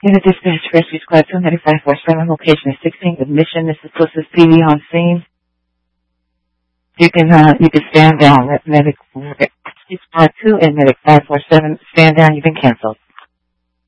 Unit Dispatch, Rescue Squad 2 Medic 547, location is 16, admission, this is closest PD on scene. You can stand down, Medic Rescue Squad 2 and Medic 547, stand down, you've been canceled.